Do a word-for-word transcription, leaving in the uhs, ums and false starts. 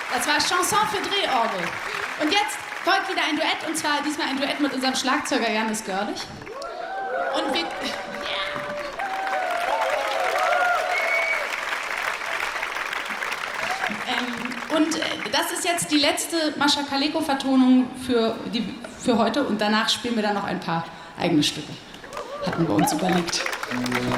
Das war Chanson für Drehorgel. Und jetzt folgt wieder ein Duett, und zwar diesmal ein Duett mit unserem Schlagzeuger Janis Görlich. Und wir... Ähm, und äh, das ist jetzt die letzte Mascha Kaleko-Vertonung für, die, für heute, und danach spielen wir dann noch ein paar eigene Stücke. Hatten wir uns überlegt.